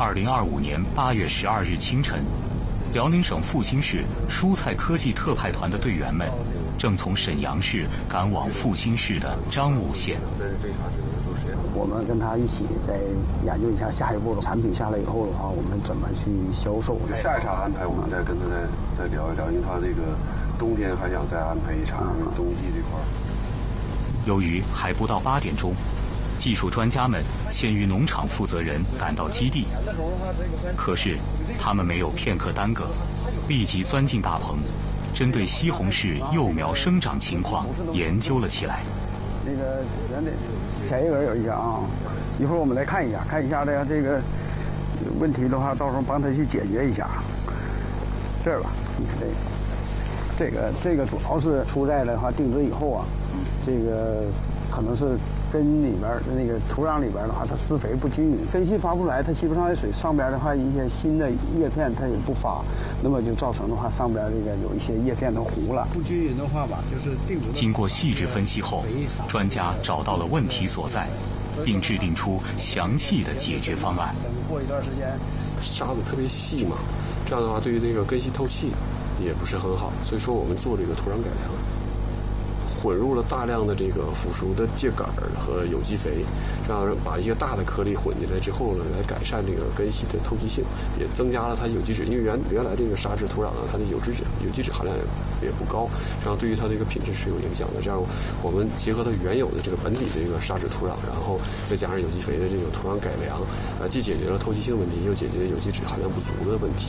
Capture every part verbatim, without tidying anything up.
二零二五年八月十二日清晨，辽宁省阜新市蔬菜科技特派团的队员们正从沈阳市赶往阜新市的张武县。 我们跟他一起再研究一下下一步的产品下来以后的话，我们怎么去销售。 下一场安排我们再跟他再再聊一聊，因为他这个冬天还想再安排一场冬季这块。 由于还不到八点钟，技术专家们先于农场负责人赶到基地，可是他们没有片刻耽搁，立即钻进大棚，针对西红柿幼苗生长情况研究了起来。 那个咱得前一轮有一下啊，一会儿我们来看一下，看一下这个这个问题的话，到时候帮他去解决一下。这儿吧，你看这个，这个这个主要是出在的话定植以后啊，这个可能是根里边那个土壤里边的话，它施肥不均匀，根系发不出来，它吸不上来水，上边的话一些新的叶片它也不发，那么就造成的话上边这个有一些叶片都糊了。 不均匀的话吧，就是定植。 经过细致分析后，专家找到了问题所在，并制定出详细的解决方案。 等过一段时间， 沙子特别细嘛，这样的话对于这个根系透气也不是很好，所以说我们做这个土壤改良。混入了大量的这个腐熟的秸秆和有机肥，让把一些大的颗粒混进来之后呢，来改善这个根系的透气性，也增加了它有机质。因为原原来这个沙质土壤啊，它的有机质有机质含量也也不高，然后对于它这个品质是有影响的。这样我们结合它原有的这个本底的这个沙质土壤，然后再加上有机肥的这种土壤改良，啊，既解决了透气性问题，又解决了有机质含量不足的问题。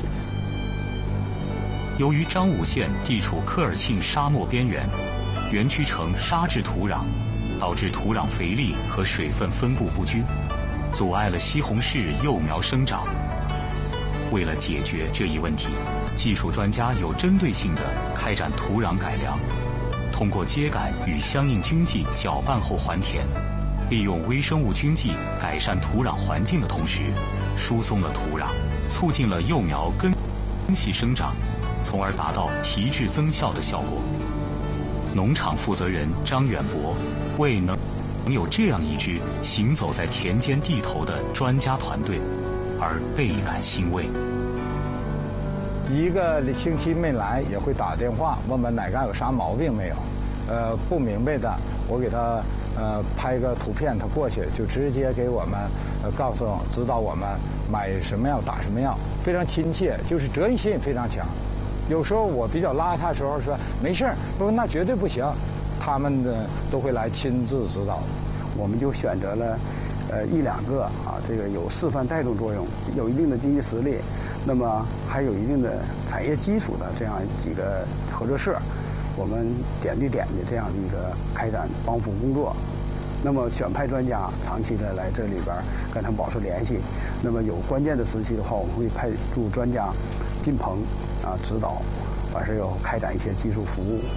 由于张武县地处科尔沁沙漠边缘，园区呈沙质土壤，导致土壤肥力和水分分布不均，阻碍了西红柿幼苗生长。为了解决这一问题，技术专家有针对性地开展土壤改良，通过秸秆与相应菌剂搅拌后还田，利用微生物菌剂改善土壤环境的同时，疏松了土壤，促进了幼苗根系生长，从而达到提质增效的效果。农场负责人张远博为能能有这样一支行走在田间地头的专家团队而倍感欣慰。 一个星期没来也会打电话问问哪嘎有啥毛病没有，呃，不明白的我给他呃拍个图片，他过去就直接给我们呃告诉指导我们买什么药打什么药，非常亲切，就是责任心非常强。有时候我比较邋遢的时候说没事儿，说那绝对不行，他们呢都会来亲自指导。 我们就选择了呃一两个啊，这个有示范带动作用，有一定的经济实力，那么还有一定的产业基础的这样几个合作社，我们点对点的这样的一个开展帮扶工作。那么选派专家长期的来这里边跟他们保持联系，那么有关键的时期的话，我们会派驻专家进棚啊指导，完事要开展一些技术服务。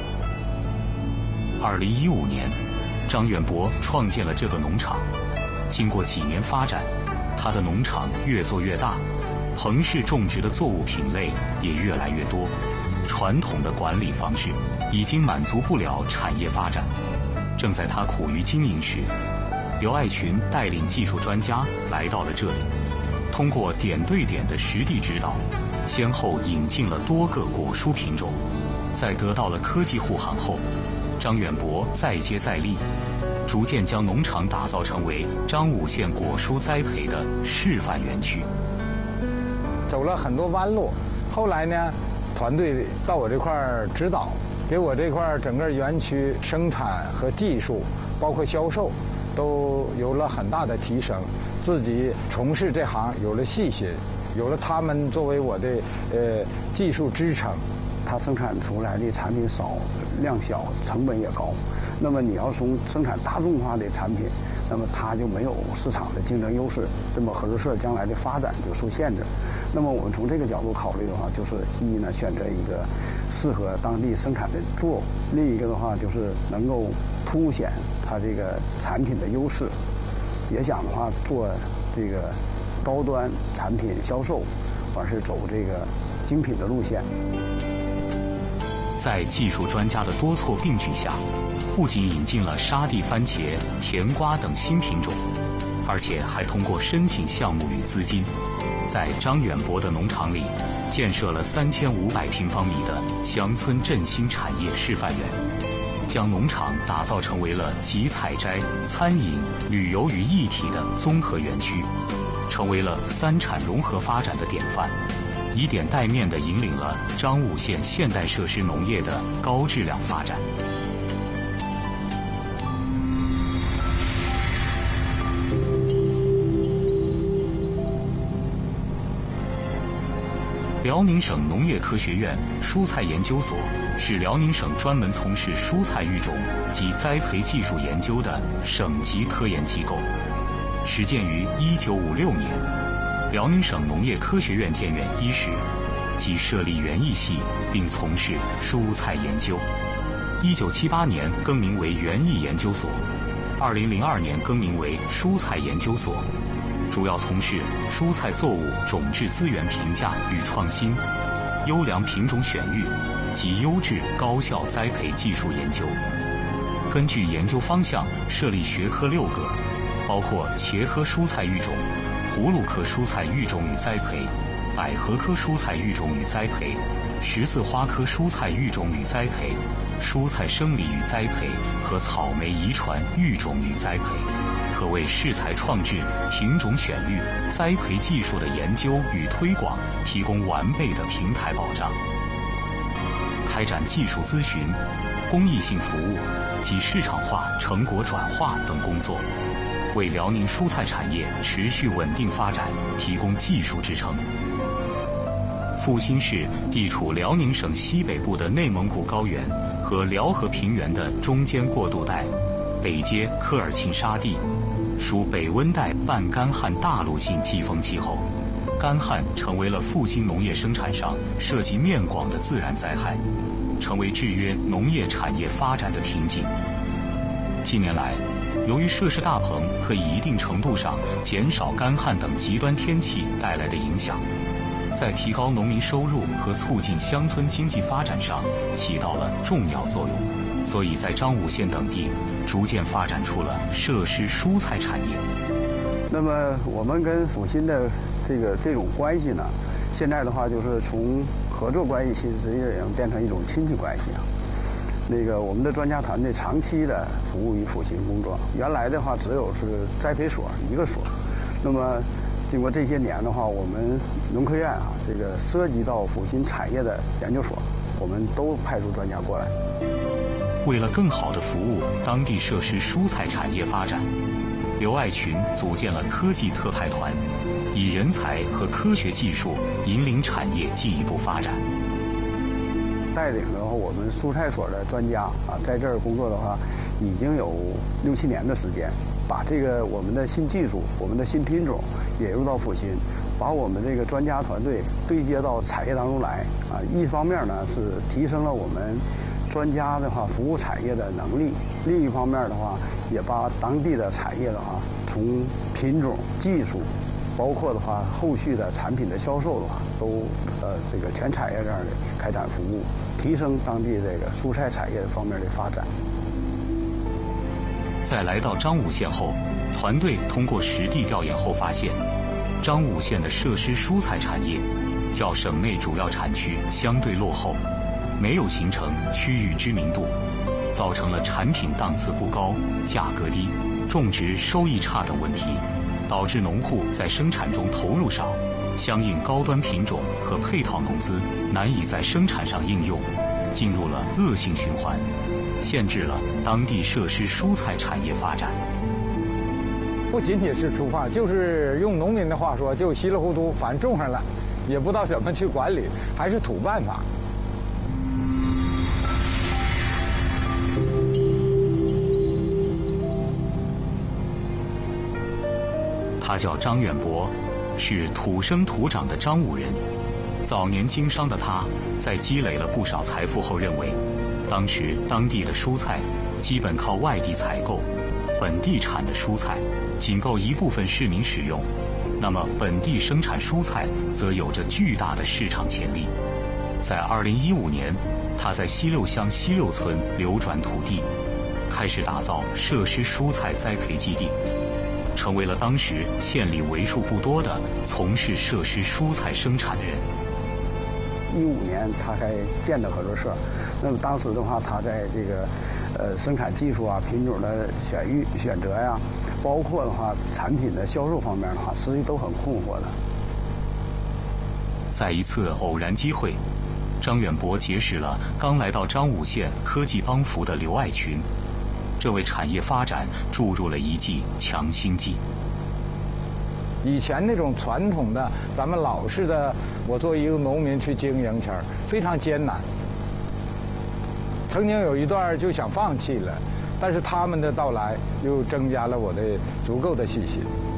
二零一五年，张远博创建了这个农场。经过几年发展，他的农场越做越大，棚式种植的作物品类也越来越多。传统的管理方式已经满足不了产业发展。正在他苦于经营时，刘爱群带领技术专家来到了这里，通过点对点的实地指导，先后引进了多个果蔬品种。在得到了科技护航后，张远博再接再厉，逐渐将农场打造成为张武县果蔬栽培的示范园区。 走了很多弯路，后来呢，团队到我这块儿指导，给我这块儿整个园区生产和技术，包括销售，都有了很大的提升。自己从事这行有了信心，有了他们作为我的呃技术支撑。 它生产出来的产品少、量小、成本也高。那么你要从生产大众化的产品，那么它就没有市场的竞争优势，那么合作社将来的发展就受限制。那么我们从这个角度考虑的话，就是一呢，选择一个适合当地生产的作物；另一个的话，就是能够凸显它这个产品的优势。也想的话，做这个高端产品销售，而是走这个精品的路线。 在技术专家的多措并举下，不仅引进了沙地番茄、甜瓜等新品种， 而且还通过申请项目与资金，在张远博的农场里建设了三千五百平方米的乡村振兴产业示范园，将农场打造成为了集采摘、餐饮、旅游于一体的综合园区，成为了三产融合发展的典范，以点带面地引领了张武县现代设施农业的高质量发展。辽宁省农业科学院蔬菜研究所是辽宁省专门从事蔬菜育种及栽培技术研究的省级科研机构，始建于一九五六年。辽宁省农业科学院建院伊始，即设立园艺系，并从事蔬菜研究。一九七八年更名为园艺研究所，二零零二年更名为蔬菜研究所。主要从事蔬菜作物种质资源评价与创新、优良品种选育及优质高效栽培技术研究。根据研究方向设立学科六个，包括茄科蔬菜育种、葫芦科蔬菜育种与栽培、百合科蔬菜育种与栽培、十字花科蔬菜育种与栽培、蔬菜生理与栽培和草莓遗传育种与栽培，可为适材创制、品种选育、栽培技术的研究与推广提供完备的平台保障。开展技术咨询、公益性服务及市场化成果转化等工作，为辽宁蔬菜产业持续稳定发展提供技术支撑。阜新市地处辽宁省西北部的内蒙古高原和辽河平原的中间过渡带，北接科尔沁沙地，属北温带半干旱大陆性季风气候，干旱成为了阜新农业生产上涉及面广的自然灾害，成为制约农业产业发展的瓶颈。近年来，由于设施大棚可以一定程度上减少干旱等极端天气带来的影响，在提高农民收入和促进乡村经济发展上起到了重要作用，所以在张武县等地逐渐发展出了设施蔬菜产业。 那么我们跟阜新的这个这种关系呢，现在的话就是从合作关系，其实实际上变成一种亲戚关系啊。那个我们的专家团队长期的服务于阜新工作，原来的话只有是栽培所一个所，那么经过这些年的话，我们农科院啊，这个涉及到阜新产业的研究所，我们都派出专家过来。 为了更好地服务当地设施蔬菜产业发展，刘爱群组建了科技特派团，以人才和科学技术引领产业进一步发展。 带领的话，我们蔬菜所的专家啊，在这儿工作的话，已经有六七年的时间，把这个我们的新技术、我们的新品种引入到阜新，把我们这个专家团队对接到产业当中来啊。一方面呢是提升了我们专家的话服务产业的能力，另一方面的话也把当地的产业的话从品种、技术，包括的话后续的产品的销售的话，都呃这个全产业这样的开展服务，提升当地这个蔬菜产业方面的发展。 在来到张武县后，团队通过实地调研后发现，张武县的设施蔬菜产业较省内主要产区相对落后，没有形成区域知名度，造成了产品档次不高、价格低、种植收益差等问题，导致农户在生产中投入少，相应高端品种和配套农资难以在生产上应用，进入了恶性循环，限制了当地设施蔬菜产业发展。 不仅仅是出发，就是用农民的话说，就稀里糊涂，反正种上了，也不知道怎么去管理，还是土办法。 他叫张远博，是土生土长的张武人。早年经商的他，在积累了不少财富后认为，当时当地的蔬菜基本靠外地采购，本地产的蔬菜仅够一部分市民使用，那么本地生产蔬菜则有着巨大的市场潜力。在二零一五年，他在西六乡西六村流转土地，开始打造设施蔬菜栽培基地。 成为了当时县里为数不多的从事设施蔬菜生产的人。 一五年他才建的合作社，那么当时的话，他在这个呃生产技术啊、品种的选育选择呀、啊，包括的话产品的销售方面的话，实际都很困惑的。 在一次偶然机会，张远博结识了刚来到彰武县科技帮扶的刘爱群，这为产业发展注入了一剂强心剂。 以前那种传统的咱们老式的，我作为一个农民去经营前儿非常艰难，曾经有一段就想放弃了，但是他们的到来又增加了我的足够的信心。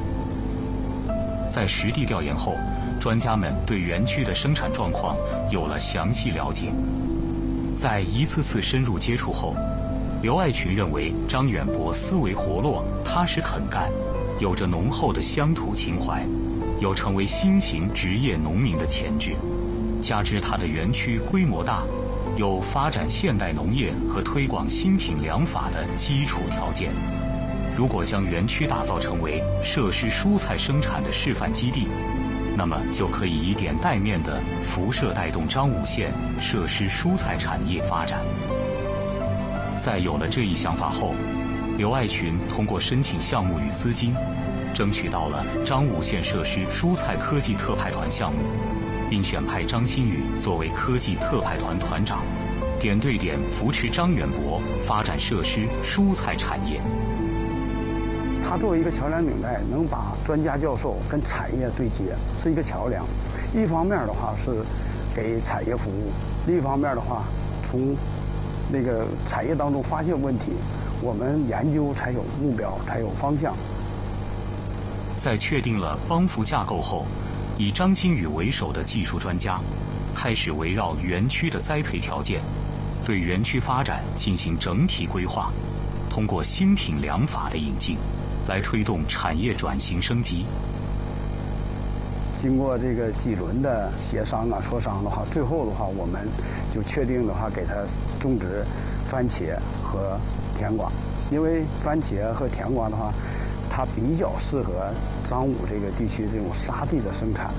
在实地调研后，专家们对园区的生产状况有了详细了解。在一次次深入接触后，刘爱群认为张远博思维活络、踏实肯干，有着浓厚的乡土情怀，有成为新型职业农民的潜质。加之他的园区规模大，有发展现代农业和推广新品粮法的基础条件。如果将园区打造成为设施蔬菜生产的示范基地，那么就可以以点带面的辐射带动彰武县设施蔬菜产业发展。在有了这一想法后，刘爱群通过申请项目与资金，争取到了彰武县设施蔬菜科技特派团项目，并选派张新宇作为科技特派团团长，点对点扶持张远博发展设施蔬菜产业。 他作为一个桥梁领带，能把专家教授跟产业对接，是一个桥梁。一方面的话是给产业服务，另一方面的话，从那个产业当中发现问题，我们研究才有目标，才有方向。 在确定了帮扶架构后，以张新宇为首的技术专家开始围绕园区的栽培条件，对园区发展进行整体规划，通过新品粮法的引进，来推动产业转型升级。 经过这个几轮的协商啊、磋商的话，最后的话，我们就确定的话，给它种植番茄和甜瓜，因为番茄和甜瓜的话，它比较适合彰武这个地区这种沙地的生产。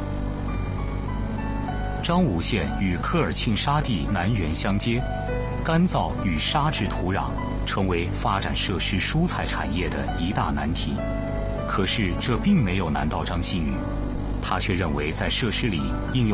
彰武县与科尔沁沙地南缘相接，干燥与沙质土壤成为发展设施蔬菜产业的一大难题。可是这并没有难到张新宇，他却认为在设施里应用